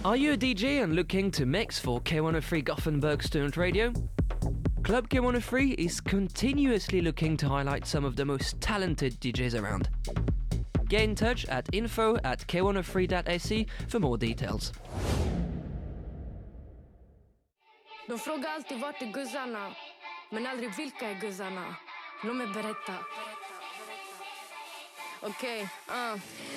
Are you a DJ and looking to mix for K103 Gothenburg Student Radio? Club K103 is continuously looking to highlight some of the most talented DJs around. Get in touch at info@k103.se for more details. De frågar alltid vart är guzzarna, men aldrig vilka är guzzarna. Låt mig berätta. Okej,